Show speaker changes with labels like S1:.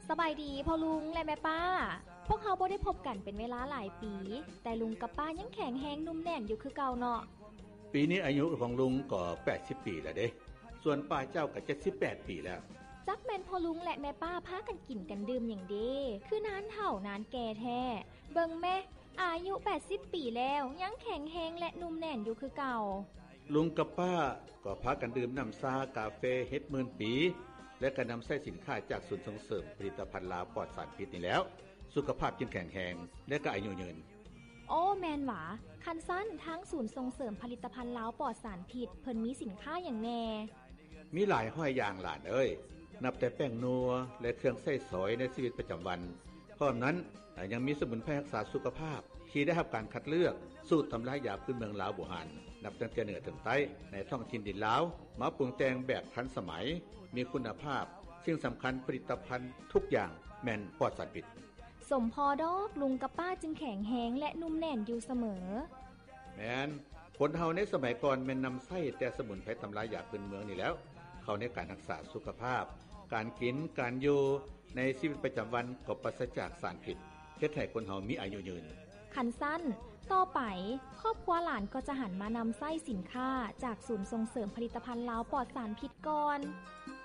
S1: สบายดีพ่อลุงและแม่ป้าพวกเขาบ่ได้พบกันเป็นเวลาหลายปีแต่ลุงกับป้ายังแข็งแรงนุ่มแน่นอยู่คือเก่าเนาะ
S2: ปีนี้อายุของลุงก็80ปีแล้วเด้ส่วนป้าเจ้าก็78ปีแล้ว
S1: จักแม่นพ่อลุงและแม่ป้าพากันกินกันดื่มอย่างเด้คือนานเฒ่านานแก่แท้เบิ่งแม่อายุ80ปีแล้วยังแข็งแรงและนุ่มแน่นอยู่คือเก่า
S2: ลุงกับป้าก็พากันดื่มน้ำซากาแฟเฮ็ดหมื่นปีและก็นำใช้สินค้าจากศูนย์ส่งเสริมผลิตภัณฑ์ลาวปลอดสารพิษนี่แล้วสุขภาพจึงแข็งแรงและก็อายุยืน
S1: โอ้แมนหวาคันสั้นทั้งศูนย์ส่งเสริมผลิตภัณฑ์ลาวปลอดสารพิษเพิ่นมีสินค้าอย่างแน่
S2: มีหลายห้อยอย่างหลานเอ้ยนับแต่แป้งนัวและเครื่องใช้สอยในชีวิตประจำวันพร้อมนั้นยังมีสมุนไพรรักษาสุขภาพที่ได้รับการคัดเลือกสูตรทำลายยาพื้นเมืองลาวโบราณนับตั้งแต่เหนือถึงใต้ในท้องถิ่นดินลาวมาปรุงแต่งแบบทันสมัยมีคุณภาพสิ่งสำคัญผลิตภัณฑ์ทุกอย่างแม่นปลอดสารพิษ
S1: สมพอดอกลุงกับป้าจึงแข็งแรงและนุ่มแน่นอยู่เสมอ
S2: แม่นคนเฮาในสมัยก่อนแม่นนำไส้แต่สมุนไพรทำลายยาพื้นเมืองนี่แล้วเข้าในการรักษาสุขภาพการกินการอยู่ในชีวิตประจำวันก็ปราศจากสารพิษเฮ็ดให้คนเฮามีอายุยืน
S1: คันสั้นต่อไปครอบครัวหลานก็จะหันมานำไส้สินค้าจากศูนย์ส่งเสริมผลิตภัณฑ์ลาวปลอดสารพิษก่อน